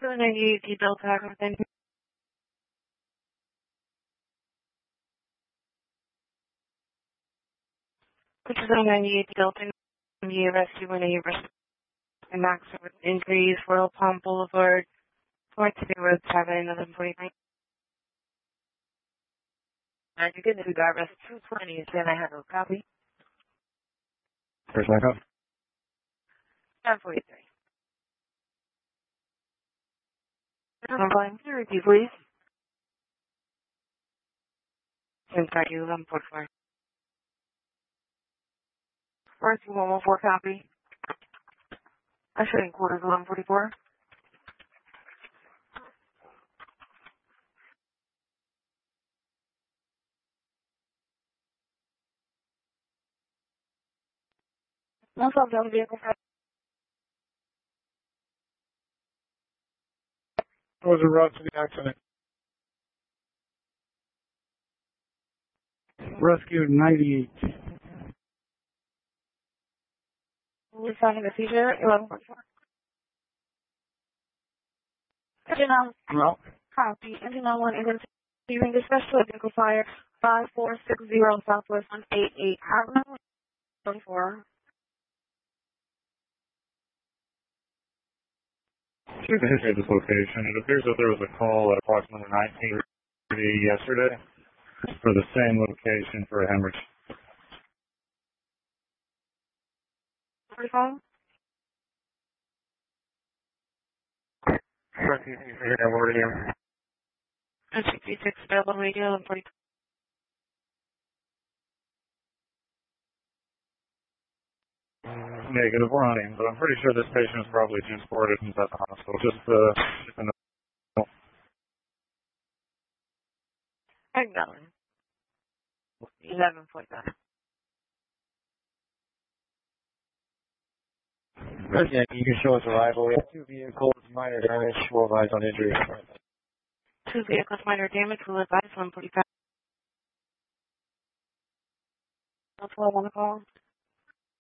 298 Delta within. Which is 98 Delta, the rescue when a rescue max with injuries, Royal Palm Boulevard, 420 Road 7, 1149. And you get to got rest 220, and I have a copy. First line up. 1043. Can you repeat, please? Inside you, 1144. 42114 copy. I should include 1144. No problem, vehicle. What was the route to the accident? Rescue 98. We're finding a seizure, 1144. Engine on. No. Copy. Engine on 1 engine receiving dispatch to a vehicle fire 5460 Southwest 188 Hartman 24. Here's the history of this location. It appears that there was a call at approximately 19:30 yesterday for the same location for a hemorrhage. 45. Rescue, you figured out where here. 66 available radio, 1142. Negative, we're on him, but I'm pretty sure this patient is probably transported into the hospital. Just in the Acknowledge. 11.9. President, you can show us arrival. We have 2 vehicles, minor damage, will advise on injuries. 2 vehicles, minor damage, will advise 145. 12 on the call.